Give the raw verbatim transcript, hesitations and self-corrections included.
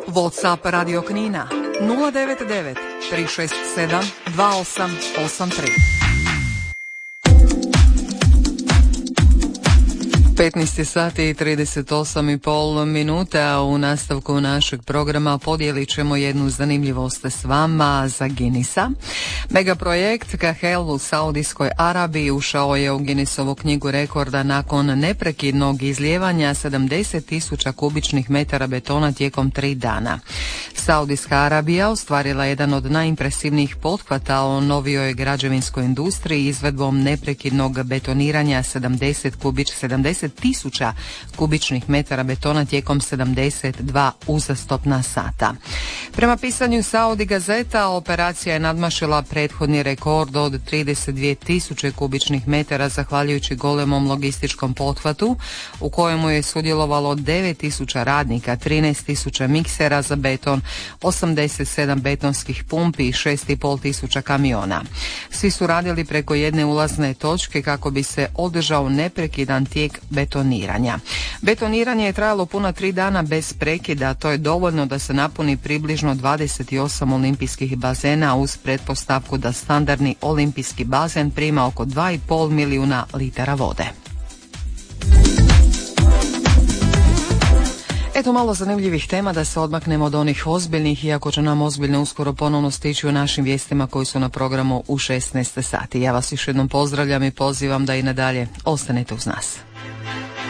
WhatsApp Radio Knina nula devet devet tri šest sedam dva osam osam tri. petnaest sati i trideset osam i pol minuta. U nastavku našeg programa podijelit ćemo jednu zanimljivost s vama za Guinnessa. Megaprojekt Kahel u Saudijskoj Arabiji ušao je u Guinnessovu knjigu rekorda nakon neprekidnog izlijevanja sedamdeset tisuća kubičnih metara betona tijekom tri dana. Saudijska Arabija ostvarila jedan od najimpresivnijih pothvata o novijoj građevinskoj industriji izvedbom neprekidnog betoniranja sedamdeset kubič, sedamdeset tisuća kubičnih metara betona tijekom sedamdeset dva uzastopna sata. Prema pisanju Saudi Gazeta, operacija je nadmašila prethodni rekord od trideset dvije tisuće kubičnih metara zahvaljujući golemom logističkom pothvatu u kojemu je sudjelovalo devet tisuća radnika, trinaest tisuća miksera za beton, osamdeset sedam betonskih pumpi i šest i pol tisuća kamiona. Svi su radili preko jedne ulazne točke kako bi se održao neprekidan tijek betoniranja. Betoniranje je trajalo puna tri dana bez prekida, to je dovoljno da se napuni približno dvadeset osam olimpijskih bazena uz pretpostavku da standardni olimpijski bazen prima oko dva i pol milijuna litara vode. Eto malo zanimljivih tema da se odmaknemo od onih ozbiljnih, iako će nam ozbiljne uskoro ponovno stići u našim vijestima koji su na programu u šesnaest sati. Ja vas još jednom pozdravljam i pozivam da i nadalje ostanete uz nas.